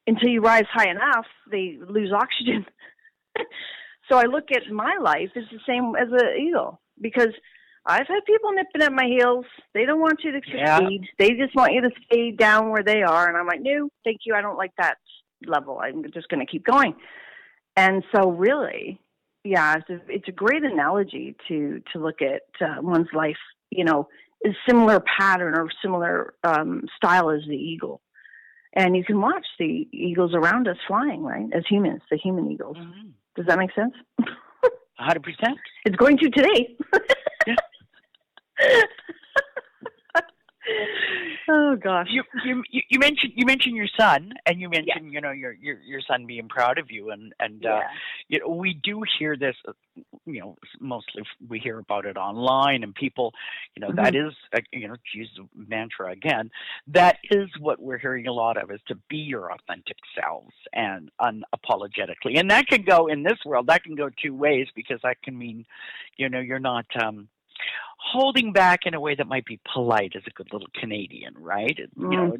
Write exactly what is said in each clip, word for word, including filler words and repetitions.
until you rise high enough, they lose oxygen. So I look at my life as the same as an eagle, because I've had people nipping at my heels. They don't want you to succeed. Yeah. They just want you to stay down where they are. And I'm like, no, thank you. I don't like that level. I'm just going to keep going. And so really, yeah, it's a, it's a great analogy to, to look at uh, one's life, you know, a similar pattern or similar um, style as the eagle. And you can watch the eagles around us flying, right, as humans, the human eagles. Mm-hmm. Does that make sense? one hundred percent. It's going to today. Yeah. Oh gosh. You, you you mentioned you mentioned your son, and you mentioned yeah. you know your, your your son being proud of you, and and yeah. uh, you know we do hear this, you know mostly we hear about it online, and people, you know mm-hmm. that is uh, you know use the mantra again. That is what we're hearing a lot of, is to be your authentic selves and unapologetically, and that can go in this world. That can go two ways, because that can mean, you know, you're not. Um, holding back in a way that might be polite as a good little Canadian, right? Mm. You know,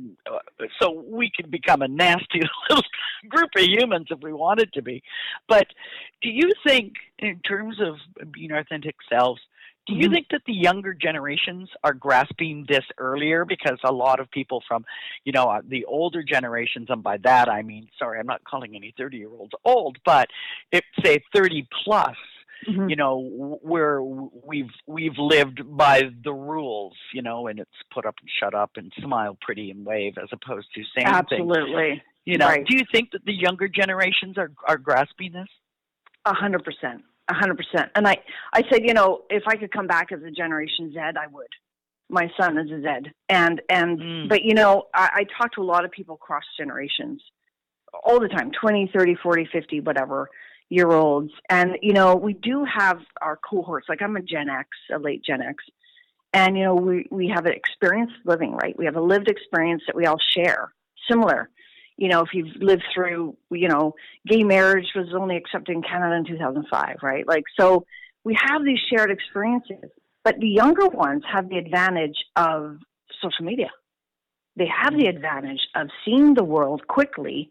so we can become a nasty little group of humans if we wanted to be. But do you think, in terms of being authentic selves, do you mm-hmm. think that the younger generations are grasping this earlier? Because a lot of people from, you know, the older generations, and by that I mean, sorry, I'm not calling any thirty-year-olds old, but if, say, thirty plus, mm-hmm. you know, where we've we've lived by the rules, you know, and it's put up and shut up and smile pretty and wave, as opposed to saying absolutely things. You know, right. Do you think that the younger generations are are grasping this? A hundred percent, a hundred percent. And I I said, you know, if I could come back as a Generation Z, I would. My son is a Z, and and mm. but you know, I, I talk to a lot of people across generations all the time, twenty, thirty, forty, fifty, whatever year olds. And, you know, we do have our cohorts, like I'm a Gen X, a late Gen X. And, you know, we, we have an experience living, right? We have a lived experience that we all share, similar. You know, if you've lived through, you know, gay marriage was only accepted in Canada in two thousand five, right? Like, so we have these shared experiences, but the younger ones have the advantage of social media. They have the advantage of seeing the world quickly.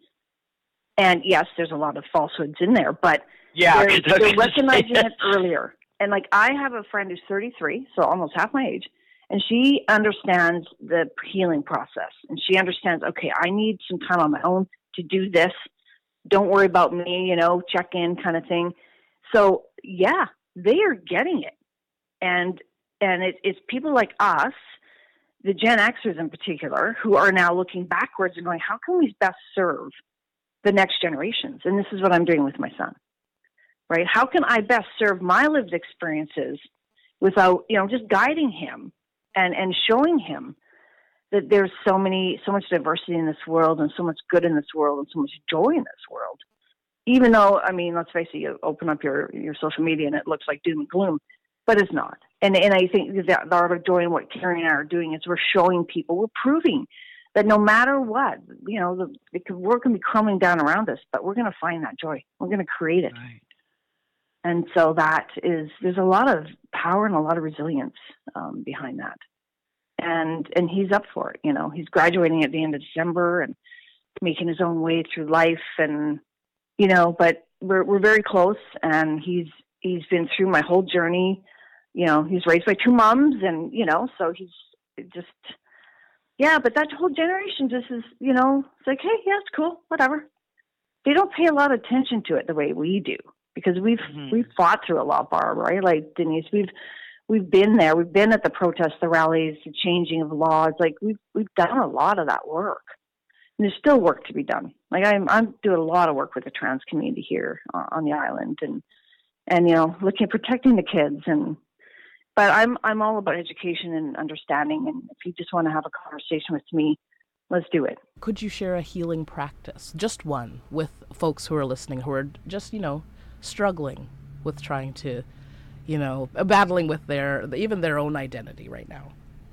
And yes, there's a lot of falsehoods in there, but yeah, they're, they're recognizing it earlier. And like, I have a friend who's thirty-three, so almost half my age, and she understands the healing process. And she understands, okay, I need some time on my own to do this. Don't worry about me, you know, check in kind of thing. So yeah, they are getting it. And, and it, it's people like us, the Gen Xers in particular, who are now looking backwards and going, how can we best serve the next generations? And this is what I'm doing with my son, right? How can I best serve my lived experiences without, you know, just guiding him and, and showing him that there's so many, so much diversity in this world and so much good in this world and so much joy in this world. Even though, I mean, let's face it, you open up your, your social media and it looks like doom and gloom, but it's not. And, and I think that the art of joy and what Carrie and I are doing is we're showing people, we're proving that no matter what, you know, the, the world can be crumbling down around us, but we're going to find that joy. We're going to create it. Right. And so that is, there's a lot of power and a lot of resilience um, behind that. And and he's up for it. You know, he's graduating at the end of December and making his own way through life. And, you know, but we're we're very close, and he's he's been through my whole journey. You know, he's raised by two moms, and, you know, so he's just... Yeah, but that whole generation just is, you know, it's like, hey, yeah, it's cool, whatever. They don't pay a lot of attention to it the way we do, because we've mm-hmm. we've fought through a lot, Barb, right? Like, Denise, we've we've been there. We've been at the protests, the rallies, the changing of laws. Like, we've we've done a lot of that work, and there's still work to be done. Like, I'm I'm doing a lot of work with the trans community here on the island, and and you know, looking at protecting the kids. And But I'm I'm all about education and understanding, and if you just want to have a conversation with me, let's do it. Could you share a healing practice, just one, with folks who are listening, who are just, you know, struggling with trying to, you know, battling with their, even their own identity right now?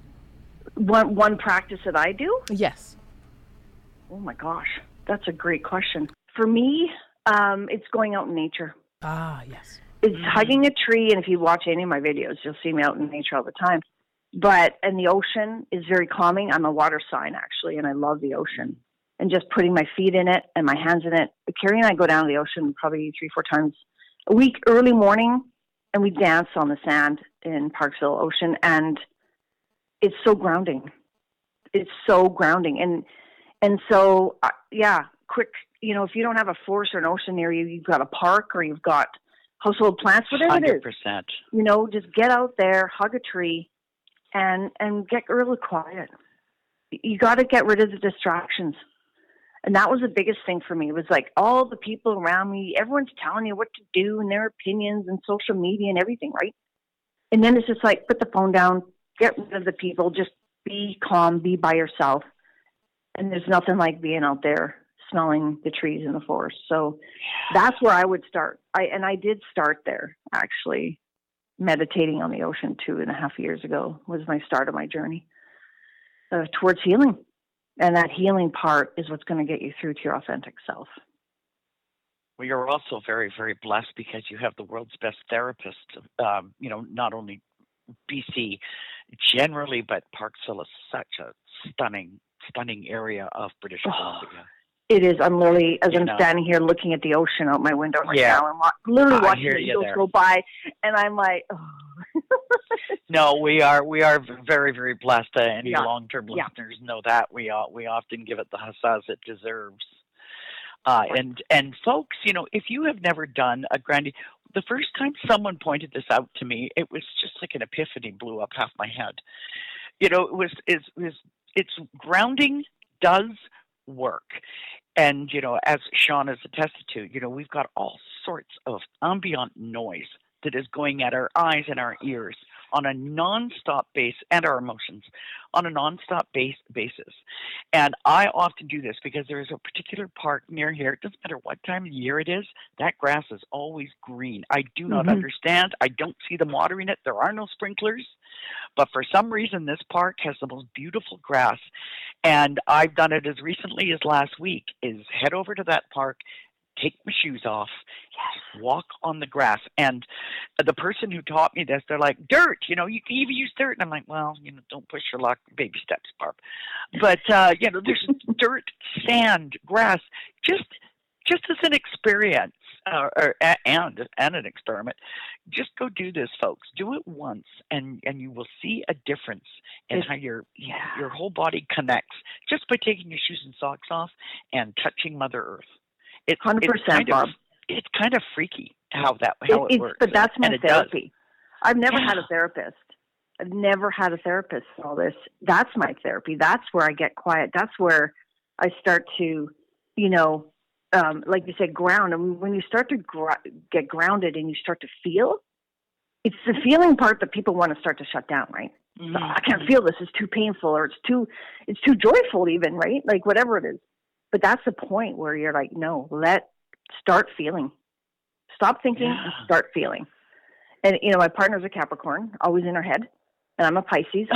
One one practice that I do? Yes. Oh my gosh, that's a great question. For me, um, it's going out in nature. Ah, yes. It's hugging a tree, and if you watch any of my videos, you'll see me out in nature all the time. But, and the ocean is very calming. I'm a water sign, actually, and I love the ocean. and just putting my feet in it and my hands in it. Carrie and I go down to the ocean probably three, four times a week, early morning, and we dance on the sand in Parksville Ocean, and it's so grounding. It's so grounding. And and so, uh, yeah, quick, you know, if you don't have a forest or an ocean near you, you've got a park or you've got household plants, whatever one hundred it is. percent. You know, just get out there, hug a tree, and and get really quiet. You got to get rid of the distractions. And that was the biggest thing for me. It was like all the people around me, everyone's telling you what to do and their opinions and social media and everything, right? And then it's just like, put the phone down, get rid of the people, just be calm, be by yourself. And there's nothing like being out there smelling the trees in the forest. So that's where I would start. I and I did start there, actually. Meditating on the ocean two and a half years ago was my start of my journey uh, towards healing. And that healing part is what's going to get you through to your authentic self. Well, you're also very, very blessed because you have the world's best therapist, um, you know, not only B C generally, but Parksville is such a stunning, stunning area of British Columbia. It is. I'm literally, as you I'm know. standing here looking at the ocean out my window right Yeah. now, and wa- literally I watching hear the you eagles there. go by, and I'm like, oh. No, we are we are very, very blessed. Uh, any Yeah. long-term Yeah. listeners know that. We uh, we often give it the huzzas it deserves. Uh, and and folks, you know, if you have never done a Grandy, the first time someone pointed this out to me, it was just like an epiphany blew up half my head. You know, it was it's it's, it's grounding does work. And, you know, as Sean has attested to, you know, we've got all sorts of ambient noise that is going at our eyes and our ears on a nonstop base, and our emotions on a nonstop base basis. And I often do this because there is a particular park near here. It doesn't matter what time of year it is. That grass is always green. I do not Mhm. understand. I don't see them watering it. There are no sprinklers. But for some reason, this park has the most beautiful grass. And I've done it as recently as last week, is head over to that park, take my shoes off, yes, walk on the grass. And the person who taught me this, they're like, dirt, you know, you can even use dirt. And I'm like, well, you know, don't push your luck, baby steps, Barb. But, uh, you know, there's dirt, sand, grass, just just as an experience uh, or, and, and an experiment. Just go do this, folks. Do it once, and, and you will see a difference in It's, how your yeah. your whole body connects just by taking your shoes and socks off and touching Mother Earth. It's, one hundred percent, it's kind Bob. of, it's kind of freaky how that how it, it works. But that's my and it therapy. Does. I've never Yeah. had a therapist. I've never had a therapist for all this. That's my therapy. That's where I get quiet. That's where I start to, you know, um, like you said, ground. And when you start to gr- get grounded and you start to feel, it's the feeling part that people want to start to shut down, right? Mm-hmm. So, I can't feel this. It's too painful, or it's too, it's too joyful, even, right? Like whatever it is. But that's the point where you're like, no, let start feeling. Stop thinking Yeah. and start feeling. And you know, my partner's a Capricorn, always in her head, and I'm a Pisces.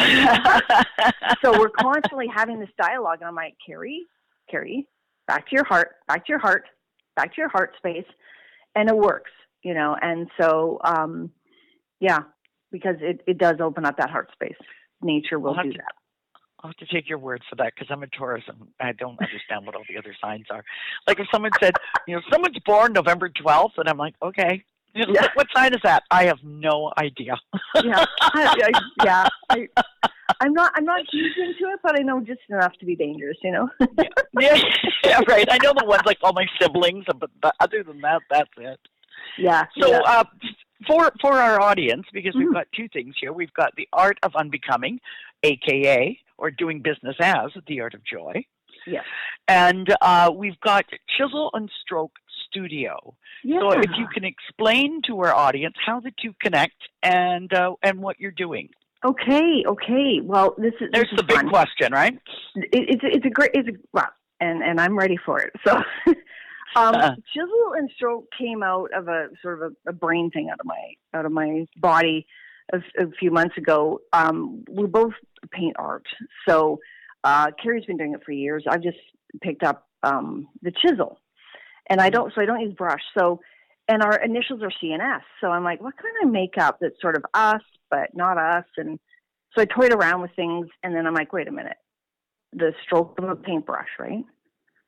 So we're constantly having this dialogue. And I'm like, Carrie, Carrie, back to your heart, back to your heart, back to your heart space, and it works, you know. And so, um, yeah, because it, it does open up that heart space. Nature will I'll have do to, that. I'll have to take your word for that because I'm a Taurus and I don't understand what all the other signs are. Like if someone said, you know, someone's born November twelfth, and I'm like, okay, you know, Yeah. what sign is that? I have no idea. Yeah, I, I, yeah. I, I'm not. I'm not huge into it, but I know just enough to be dangerous. You know. yeah, yeah, right. I know the ones like all my siblings, but, but other than that, that's it. Yeah. So yeah. uh, for for our audience, because we've Mhm. got two things here, we've got the art of unbecoming, A K A, or doing business as, the art of joy. Yes. And uh, we've got Chisel and Stroke Studio. Yeah. So if you can explain to our audience how the two connect and uh, and what you're doing. Okay. Okay. Well, this is There's this the is big fun. question, right? It, it's a, it's a great it's a well, and and I'm ready for it. So, um, Uh-huh. Chisel and Stroke came out of a sort of a, a brain thing out of my out of my body a, a few months ago. Um, we both paint art, so uh, Carrie's been doing it for years. I've just picked up um, the chisel, and I don't so I don't use brush. So, and our initials are C N S. So I'm like, what can I make up that's sort of us but not us? And so I toyed around with things, and then I'm like, wait a minute, the stroke of a paintbrush, right?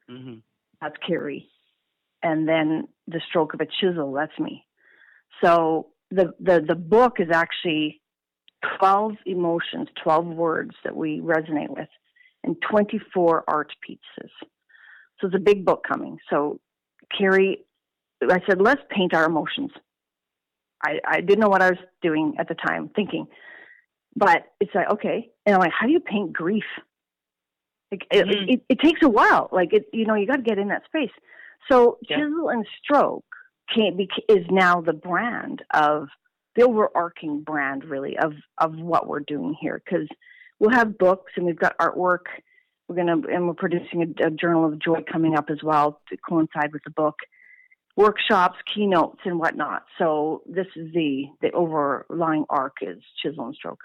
Mm-hmm. That's Carrie. And then the stroke of a chisel, that's me. So the, the, the book is actually twelve emotions, twelve words that we resonate with, and twenty-four art pieces. So it's a big book coming. So Carrie, I said, let's paint our emotions. I, I didn't know what I was doing at the time, thinking. But it's like, okay. And I'm like, how do you paint grief? Like, mm-hmm. it, it, it takes a while. Like, it, you know, you got to get in that space. So yeah. Chisel and Stroke came, is now the brand of, the overarching brand, really, of, of what we're doing here. Because we'll have books and we've got artwork. We're going to, and we're producing a, a Journal of Joy coming up as well to coincide with the book. Workshops, keynotes, and whatnot. So this is the, the overlying arc is Chisel and Stroke.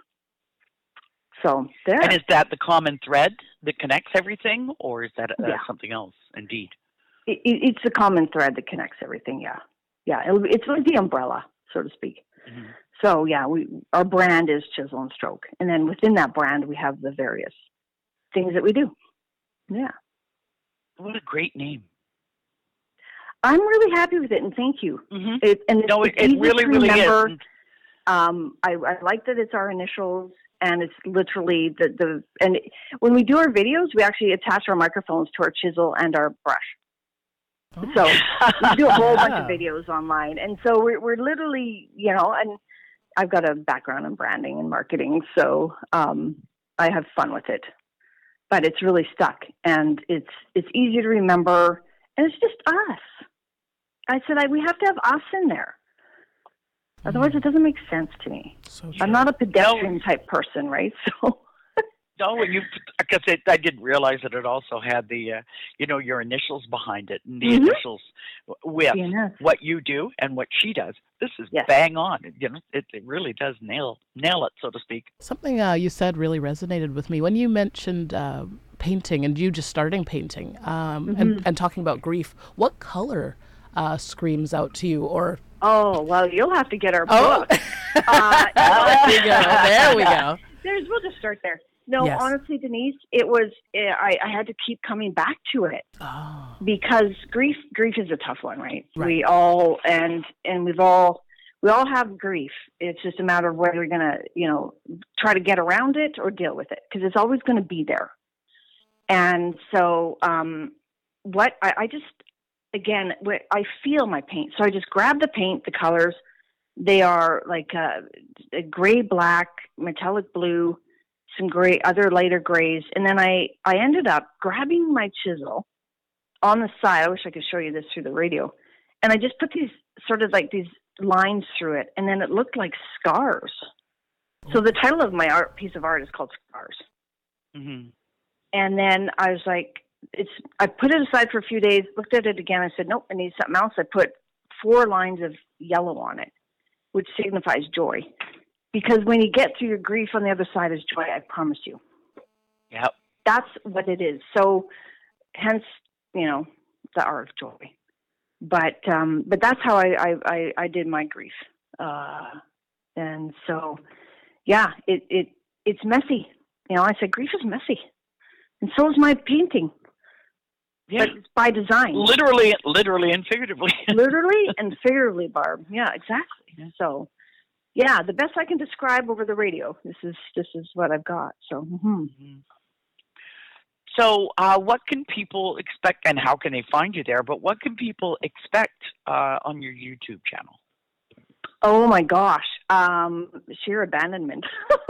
So there. And is that the common thread that connects everything, or is that uh, yeah. something else? Indeed, it, it, it's the common thread that connects everything. Yeah, yeah. It'll, it's like the umbrella, so to speak. Mm-hmm. So yeah, we our brand is Chisel and Stroke, and then within that brand we have the various things that we do. Yeah. What a great name. I'm really happy with it, and thank you. Mm-hmm. It, and it's, no, it, it's it really, really remember. is. Um, I, I like that it's our initials, and it's literally the, the and when we do our videos, we actually attach our microphones to our chisel and our brush. Oh. So we do a whole bunch of videos online, and so we're we're literally, you know, and I've got a background in branding and marketing, so um, I have fun with it. But it's really stuck, and it's it's easy to remember, and it's just us. I said I, we have to have us in there. Otherwise, it doesn't make sense to me. So I'm not a pedestrian no. type person, right? So. No, you because it, I didn't realize that it also had the, uh, you know, your initials behind it, and the mm-hmm. initials with D N S. What you do and what she does. This is yes. bang on. You know, it, it really does nail nail it, so to speak. Something uh, you said really resonated with me when you mentioned uh, painting and you just starting painting um, mm-hmm. and, and talking about grief. What color uh, screams out to you, or? Oh well, you'll have to get our oh. book. uh, there we go. There we go. There's. We'll just start there. No, yes. honestly, Denise, it was, I, I had to keep coming back to it oh. because grief, grief is a tough one, right? right? We all, and, and we've all, we all have grief. It's just a matter of whether we're going to, you know, try to get around it or deal with it, because it's always going to be there. And so, um, what I, I just, again, I feel my paint. So I just grab the paint, the colors. They are like a, a gray, black, metallic blue, some gray, other lighter grays. And then I, I ended up grabbing my chisel on the side. I wish I could show you this through the radio. And I just put these sort of like these lines through it. And then it looked like scars. So the title of my art piece of art is called Scars. Mm-hmm. And then I was like, it's, I put it aside for a few days, looked at it again. I said, nope, I need something else. I put four lines of yellow on it, which signifies joy. Because when you get through your grief, on the other side is joy, I promise you. Yep. That's what it is. So hence, you know, the art of joy. But um, but that's how I, I, I, I did my grief. Uh, and so, yeah, it, it it's messy. You know, I said grief is messy. And so is my painting. Yeah. But it's by design. Literally, literally and figuratively. Literally and figuratively, Barb. Yeah, exactly. Yeah. So... yeah, the best I can describe over the radio. This is this is what I've got. So, mm-hmm. so uh, what can people expect, and how can they find you there? But what can people expect uh, on your YouTube channel? Oh my gosh, um, sheer abandonment.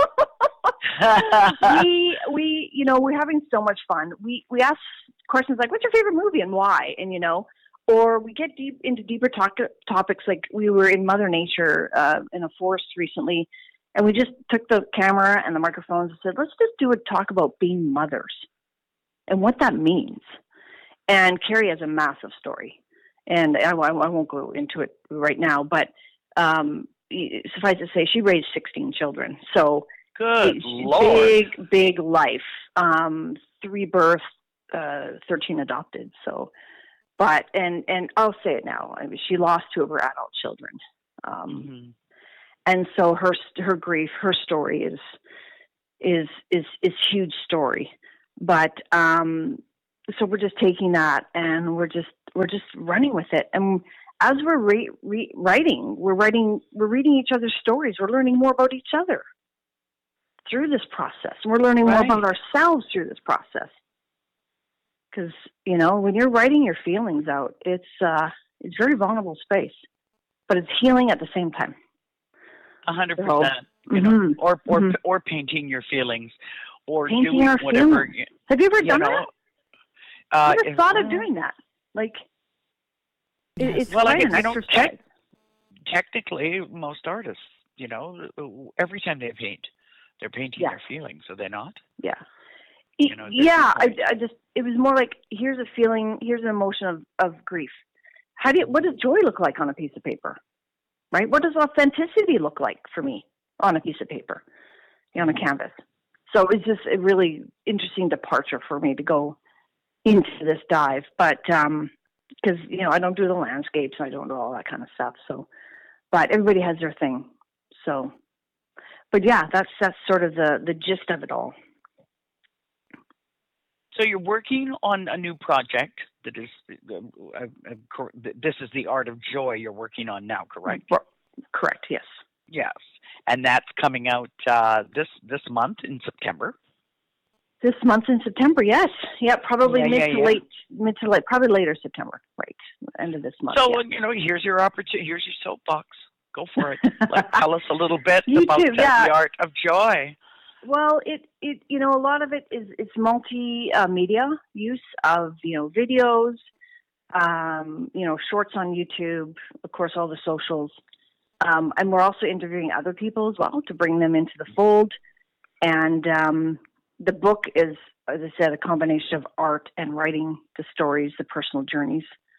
we we you know we're having so much fun. We we ask questions like, "What's your favorite movie and why?" And you know. Or we get deep into deeper talk topics, like we were in Mother Nature uh, in a forest recently, and we just took the camera and the microphones and said, let's just do a talk about being mothers and what that means. And Carrie has a massive story, and I, I won't go into it right now, but um, suffice to say, she raised sixteen children. So good Lord. Big, big life. Um, three births, uh, thirteen adopted. So... But, and, and I'll say it now, I mean, she lost two of her adult children. Um, mm-hmm. And so her, her grief, her story is, is, is, is huge story. But, um, so we're just taking that and we're just we're just running with it. And as we're re- re- writing, we're writing, we're reading each other's stories. We're learning more about each other through this process. And we're learning Right. more about ourselves through this process. Because, you know, when you're writing your feelings out, it's uh, it's very vulnerable space, but it's healing at the same time. A hundred So, percent. You know, mhm, or or mhm. or painting your feelings, or Painting doing our whatever. feelings. Have you ever You done know, that? uh, Never if- thought of doing that. Like, it, Yes. it's Well, I quite guess, an you know, exercise. tech- technically, most artists, you know, every time they paint, they're painting Yeah. their feelings, are they not? Yeah. You know, this yeah, is I, like- I just, it was more like, here's a feeling, here's an emotion of, of grief. How do you, what does joy look like on a piece of paper? Right? What does authenticity look like for me on a piece of paper, on a canvas? So it's just a really interesting departure for me to go into this dive. But, um, because, you know, I don't do the landscapes, I don't do all that kind of stuff. So, but everybody has their thing. So, but yeah, that's, that's sort of the, the gist of it all. So you're working on a new project that is, uh, uh, uh, cor- this is the Art of Joy you're working on now, correct? Correct, yes. Yes. And that's coming out uh, this this month in September. This month in September, yes. Yeah, probably Yeah, mid yeah, to yeah. late, mid to late, probably later September, right? End of this month. So, yeah. you know, here's your opportunity. Here's your soapbox. Go for it. Like, tell us a little bit You about too, uh, yeah. the Art of Joy. Well, it, it, you know, a lot of it is, it's multi uh, media use of, you know, videos, um, you know, shorts on YouTube, of course, all the socials. Um, and we're also interviewing other people as well to bring them into the fold. And um, the book is, as I said, a combination of art and writing the stories, the personal journeys.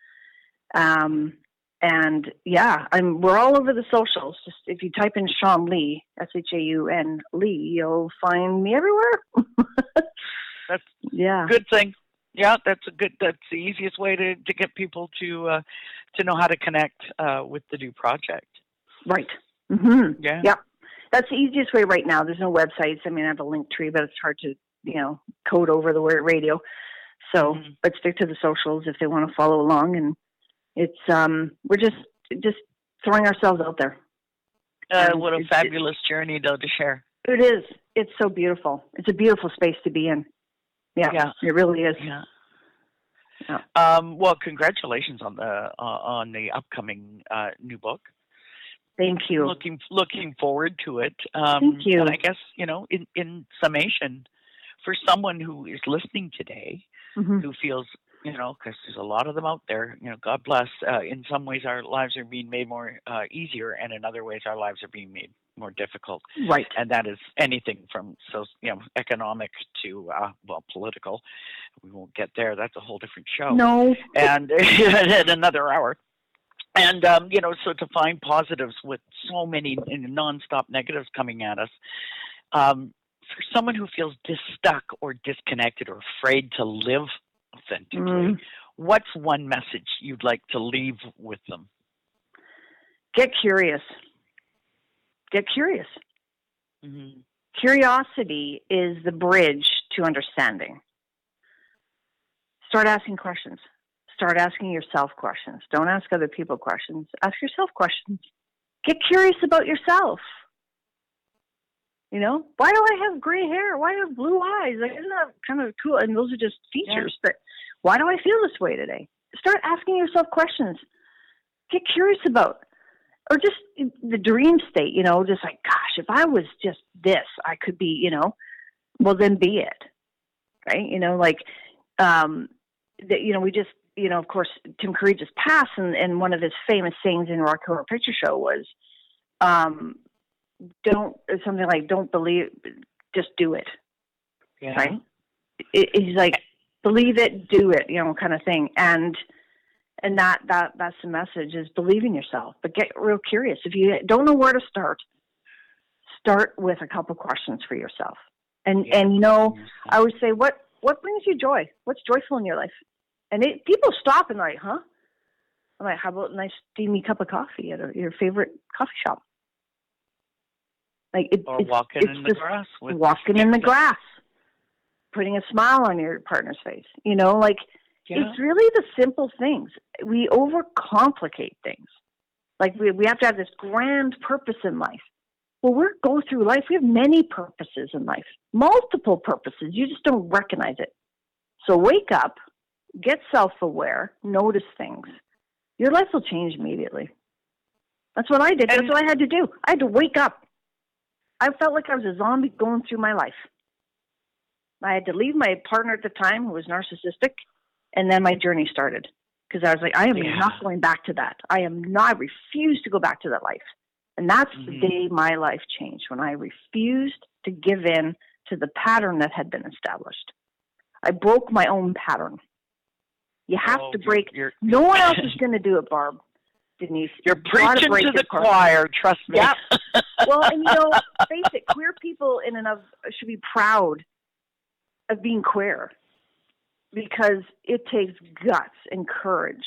Um, and yeah, I'm, we're all over the socials. Just if you type in Shaun Lee, S H A U N Lee, you'll find me everywhere. That's yeah. good thing. Yeah, that's a good. That's the easiest way to, to get people to uh, to know how to connect uh, with the new project. Right. Mm-hmm. Yeah. Yeah. That's the easiest way right now. There's no websites. I mean, I have a link tree, but it's hard to, you know, code over the word radio. So, Mm-hmm. but stick to the socials if they want to follow along. And it's, um, we're just, just throwing ourselves out there. Uh, And what a it's- fabulous journey, though, to share. It is. It's so beautiful. It's a beautiful space to be in. Yeah. Yeah. It really is. Yeah. Yeah. Um, well, congratulations on the uh, on the upcoming uh, new book. Thank you. Looking looking forward to it. Um, Thank you. And I guess, you know, in, in summation, for someone who is listening today, Mhm. who feels, you know, because there's a lot of them out there, you know, God bless. Uh, in some ways, our lives are being made more uh, easier, and in other ways, our lives are being made more difficult. Right. And that is anything from, so you know, economic to, uh, well, political. We won't get there. That's a whole different show. No. And in another hour. And, um, you know, so to find positives with so many nonstop negatives coming at us, um, for someone who feels dis stuck or disconnected or afraid to live authentically, Mm. what's one message you'd like to leave with them? Get curious. Get curious. Mm-hmm. Curiosity is the bridge to understanding. Start asking questions. Start asking yourself questions. Don't ask other people questions. Ask yourself questions. Get curious about yourself. You know, why do I have gray hair? Why do I have blue eyes? Like, isn't that kind of cool? And those are just features. But why do I feel this way today? Start asking yourself questions. Get curious about, or just the dream state, you know, just like, gosh, if I was just this, I could be, you know, well, then be it. Right? You know, like, um, that, you know, we just, you know, of course, Tim Curry just passed, and, and one of his famous sayings in Rocky Horror Picture Show was, um, don't, something like, don't believe, just do it. Yeah. Right? It, he's like, believe it, do it, you know, kind of thing. And, and that, that, that's the message, is believe in yourself, but get real curious. If you don't know where to start, start with a couple questions for yourself. And, Yeah. and, you know, I would say, what, what brings you joy? What's joyful in your life? And it, people stop and like, huh? I'm like, how about a nice steamy cup of coffee at a, your favorite coffee shop? Like it, Or it's, walking it's in the just grass. With walking in the grass. putting a smile on your partner's face. You know, like Yeah. it's really the simple things. We overcomplicate things. Like we we have to have this grand purpose in life. Well, we go through life. We have many purposes in life, multiple purposes. You just don't recognize it. So wake up, get self-aware, notice things. Your life will change immediately. That's what I did. And- That's what I had to do. I had to wake up. I felt like I was a zombie going through my life. I had to leave my partner at the time, who was narcissistic, and then my journey started. Because I was like, I am Yeah. not going back to that. I am not, I refuse to go back to that life. And that's Mhm. the day my life changed, when I refused to give in to the pattern that had been established. I broke my own pattern. You have Oh, to break. You're, No one else is going to do it, Barb. Denise. you're You've gotta preaching break to the it first. choir, trust me. Yep. Well, and you know, face it, queer people in and of should be proud of being queer, because it takes guts and courage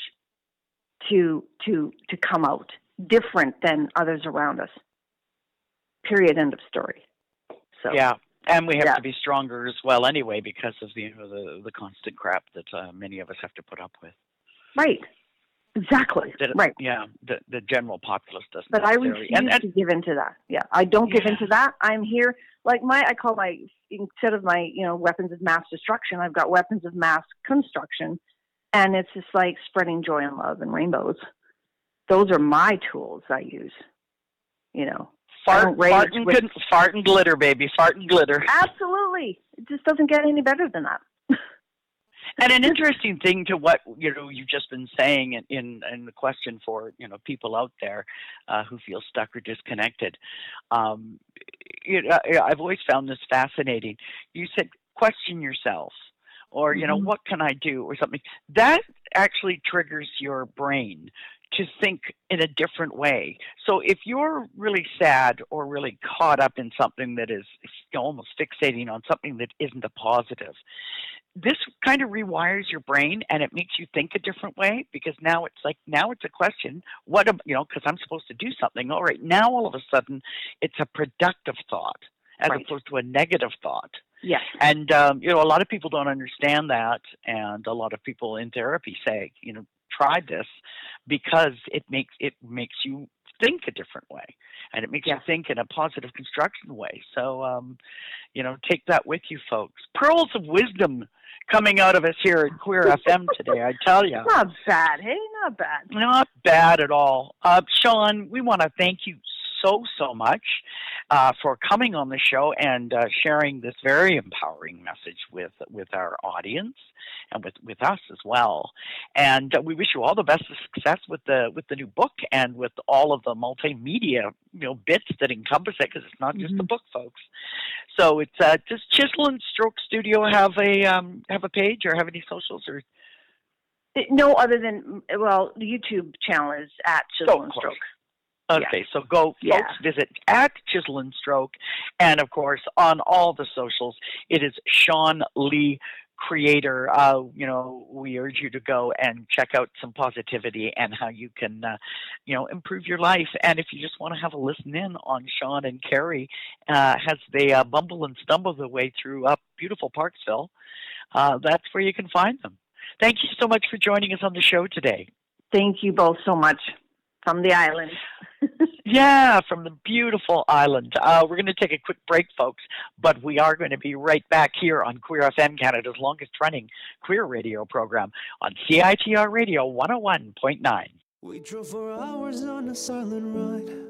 to to to come out different than others around us. Period. End of story. So Yeah, and we have Yeah. to be stronger as well anyway, because of the you know, the, the constant crap that uh, many of us have to put up with. right, exactly, That, right. Yeah, the, the general populace doesn't But I necessarily. refuse And, and, to give into that. Yeah, I don't give Yeah. into that. I'm here, like my, I call my, instead of my, you know, weapons of mass destruction, I've got weapons of mass construction. And it's just like spreading joy and love and rainbows. Those are my tools I use, you know. I fart, don't rage fart, and, with- good- fart and glitter, baby. Fart and glitter. Absolutely. It just doesn't get any better than that. And an interesting thing to what you know you've just been saying in in, in the question for you know people out there uh, who feel stuck or disconnected. Um, you know, I've always found this fascinating. You said question yourself, or you know Mhm. what can I do, or something that actually triggers your brain to think in a different way. So if you're really sad or really caught up in something that is you know, almost fixating on something that isn't a positive, this kind of rewires your brain and it makes you think a different way, because now it's like, now it's a question, what, am, you know, because I'm supposed to do something. All right, now all of a sudden it's a productive thought as Right. opposed to a negative thought. Yes. And, um, you know, a lot of people don't understand that. And a lot of people in therapy say, you know, try this because it makes, it makes you think a different way, and it makes Yeah. you think in a positive construction way. So, um, you know, take that with you, folks. Pearls of wisdom coming out of us here at Queer F M today, I tell you. Not bad, hey? Not bad. Not bad at all. Uh, Sean, we want to thank you so, so much uh, for coming on the show and uh, sharing this very empowering message with with our audience and with, with us as well. And uh, we wish you all the best of success with the with the new book and with all of the multimedia you know bits that encompass it, because it's not just the Mhm. book, folks. So it's uh, does Chisel and Stroke Studio have a um, have a page or have any socials or? No, other than, well, the YouTube channel is at Chisel Oh, and of course. Stroke. Okay, so go, Yeah. folks, visit at Chisel and Stroke. And, of course, on all the socials, it is Sean Lee Creator. Uh, you know, we urge you to go and check out some positivity and how you can, uh, you know, improve your life. And if you just want to have a listen in on Sean and Carrie uh, as they uh, bumble and stumble their way through up beautiful Parksville, uh, that's where you can find them. Thank you so much for joining us on the show today. Thank you both so much from the island. Yeah, from the beautiful island. Uh, we're going to take a quick break, folks, but we are going to be right back here on Queer F M, Canada's longest running queer radio program on C I T R Radio one oh one point nine. We drove for hours on a silent ride.